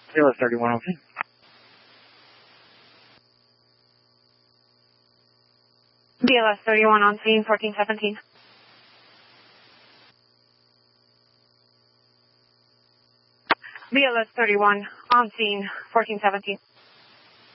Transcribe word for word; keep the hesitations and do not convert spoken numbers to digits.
B L S thirty-one on scene. B L S thirty-one on scene, fourteen seventeen. B L S thirty-one on scene, fourteen seventeen.